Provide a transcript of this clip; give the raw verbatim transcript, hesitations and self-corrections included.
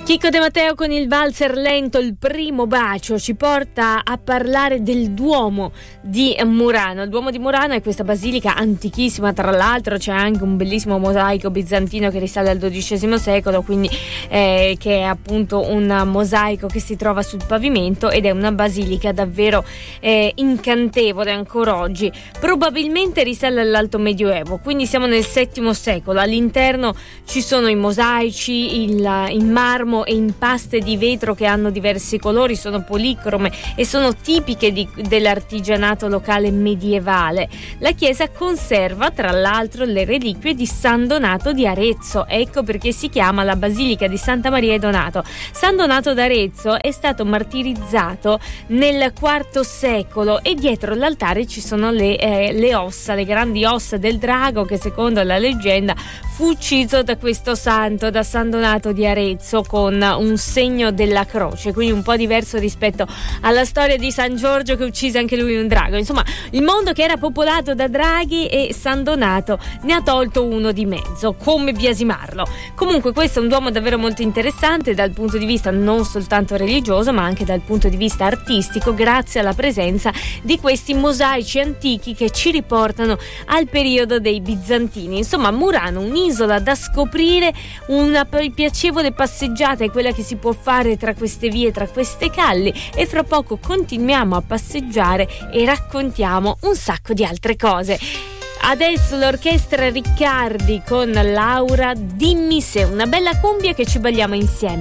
Chicco De Matteo con il valzer lento Il primo bacio ci porta a parlare del Duomo di Murano. Il Duomo di Murano è questa basilica antichissima, tra l'altro c'è anche un bellissimo mosaico bizantino che risale al dodicesimo secolo, quindi eh, che è appunto un mosaico che si trova sul pavimento, ed è una basilica davvero eh, incantevole ancora oggi. Probabilmente risale all'alto medioevo, quindi siamo nel settimo secolo. All'interno ci sono i mosaici, il, il marmo e impaste di vetro che hanno diversi colori, sono policrome e sono tipiche di, dell'artigianato locale medievale. La chiesa conserva tra l'altro le reliquie di San Donato di Arezzo, ecco perché si chiama la Basilica di Santa Maria e Donato. San Donato d'Arezzo è stato martirizzato nel quarto secolo e dietro l'altare ci sono le, eh, le ossa, le grandi ossa del drago che secondo la leggenda fu ucciso da questo santo, da San Donato di Arezzo, con un segno della croce, quindi un po' diverso rispetto alla storia di San Giorgio che uccise anche lui un drago. Insomma, il mondo che era popolato da draghi, e San Donato ne ha tolto uno di mezzo, come biasimarlo. Comunque questo è un duomo davvero molto interessante dal punto di vista non soltanto religioso ma anche dal punto di vista artistico, grazie alla presenza di questi mosaici antichi che ci riportano al periodo dei bizantini. Insomma, Murano, un'isola da scoprire, una piacevole passeggiata è quella che si può fare tra queste vie, tra queste calli, e fra poco continuiamo a passeggiare e raccontiamo un sacco di altre cose. Adesso l'orchestra Riccardi con Laura, dimmi se, una bella cumbia che ci balliamo insieme.